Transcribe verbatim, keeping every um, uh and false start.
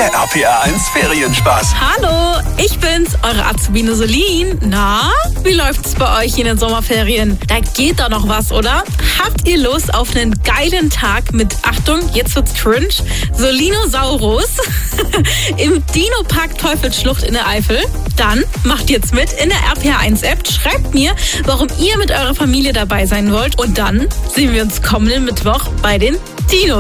der R P R eins Ferienspaß. Hallo, ich bin's, eure Azubine Solin. Na, wie läuft's bei euch in den Sommerferien? Da geht doch noch was, oder? Habt ihr Lust auf einen geilen Tag mit, Achtung, jetzt wird's cringe, Solinosaurus im Dino-Park Teufelsschlucht in der Eifel? Dann macht jetzt mit in der R P R eins App, schreibt mir, warum ihr mit eurer Familie dabei sein wollt und dann sehen wir uns kommenden Mittwoch bei den Dinos.